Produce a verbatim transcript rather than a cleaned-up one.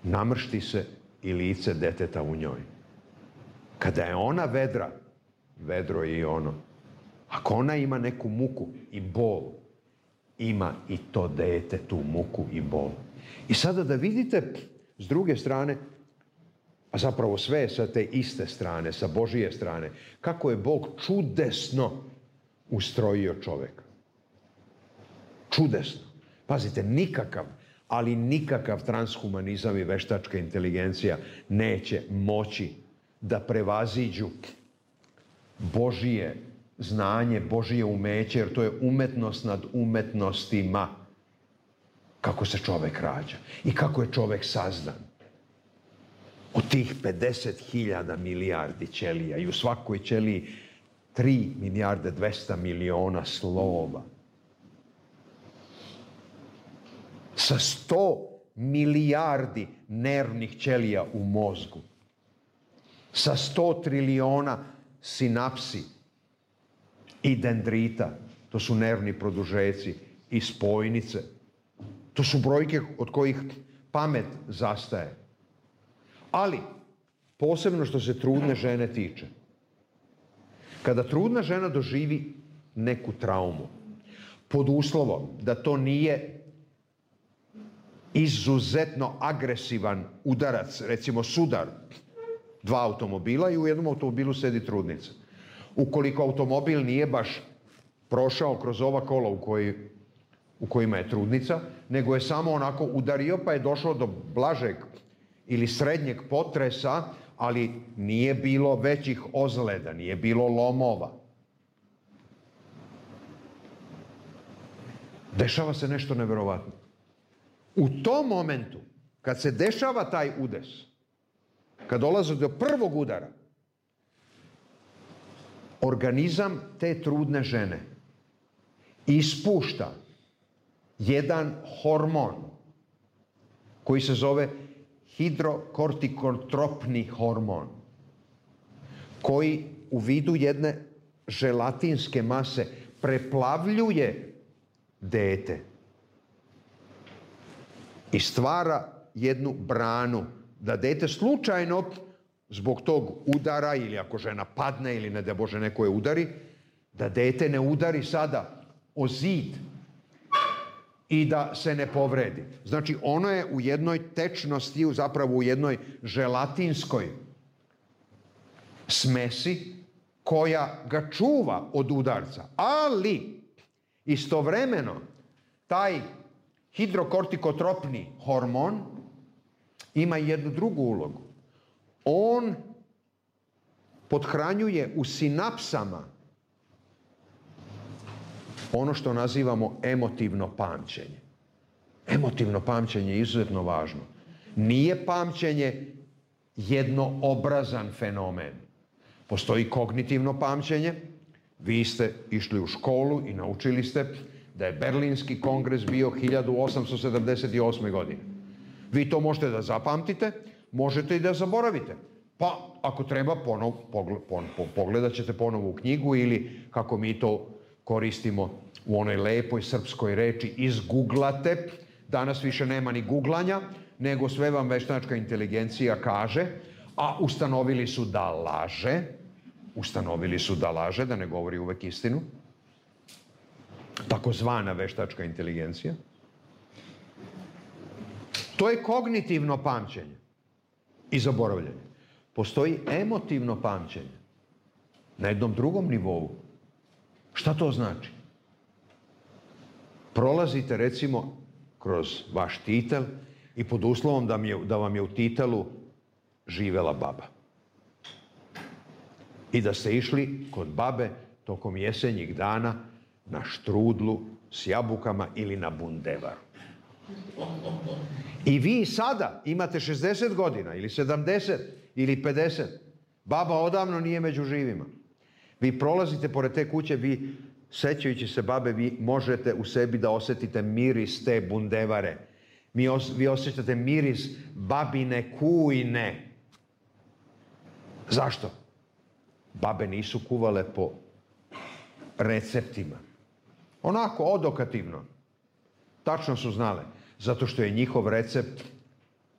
namršti se i lice deteta u njoj. Kada je ona vedra, vedro je i ono. Ako ona ima neku muku i bol, ima i to dete tu muku i bol. I sada da vidite s druge strane, a zapravo sve je sa te iste strane, sa Božije strane, kako je Bog čudesno ustrojio čoveka. Čudesno. Pazite, nikakav, ali nikakav transhumanizam i veštačka inteligencija neće moći da prevaziđu Božije znanje, Božije umeće, jer to je umetnost nad umetnostima. Kako se čovek rađa i kako je čovek sazdan. Od tih pedeset hiljada milijardi ćelija i u svakoj ćeliji tri milijarde dvesta miliona slova. Sa sto milijardi nervnih ćelija u mozgu. Sa sto triliona sinapsi i dendrita, to su nervni produžeci, i spojnice. To su brojke od kojih pamet zastaje. Ali, posebno što se trudne žene tiče, kada trudna žena doživi neku traumu, pod uslovom da to nije izuzetno agresivan udarac, recimo sudar dva automobila i u jednom automobilu sedi trudnica. Ukoliko automobil nije baš prošao kroz ova kola u, koji, u kojima je trudnica, nego je samo onako udario pa je došao do blažeg ili srednjeg potresa, ali nije bilo većih ozleda, nije bilo lomova. Dešava se nešto neverovatno. U tom momentu, kad se dešava taj udes, kad dolazi do prvog udara, organizam te trudne žene ispušta jedan hormon koji se zove hidrokortikotropni hormon, koji u vidu jedne želatinske mase preplavljuje dete i stvara jednu branu da dete slučajno zbog tog udara ili ako žena padne ili ne da Bože neko je udari, da dete ne udari sada o zid i da se ne povredi. Znači ono je u jednoj tečnosti, zapravo u jednoj želatinskoj smesi koja ga čuva od udarca. Ali istovremeno taj hidrokortikotropni hormon ima jednu drugu ulogu. On pothranjuje u sinapsama ono što nazivamo emotivno pamćenje. Emotivno pamćenje je izuzetno važno. Nije pamćenje jednoobrazan fenomen. Postoji kognitivno pamćenje. Vi ste išli u školu i naučili ste da je Berlinski kongres bio hiljadu osamsto sedamdeset osme. godine. Vi to možete da zapamtite, možete i da zaboravite. Pa, ako treba, ponov, pogled, pon, pogledat ćete ponovo u knjigu ili, kako mi to koristimo u onoj lepoj srpskoj reči, izguglate. Danas više nema ni guglanja, nego sve vam veštačka inteligencija kaže, a ustanovili su da laže, ustanovili su da laže, da ne govori uvek istinu, takozvana veštačka inteligencija. To je kognitivno pamćenje i zaboravljanje. Postoji emotivno pamćenje na jednom drugom nivou. Šta to znači? Prolazite recimo kroz vaš titel i pod uslovom da, mi je, da vam je u titelu živela baba. I da ste išli kod babe tokom jesenjih dana na štrudlu s jabukama ili na bundevaru. I vi sada imate šezdeset godina ili sedamdeset ili pedeset. Baba odavno nije među živima. Vi prolazite pored te kuće, vi sećajući se babe, vi možete u sebi da osetite miris te bundevare. Vi, os, vi osjećate miris babine kujne. Zašto? Babe nisu kuvale po receptima. Onako, odokativno. Tačno su znale. Zato što je njihov recept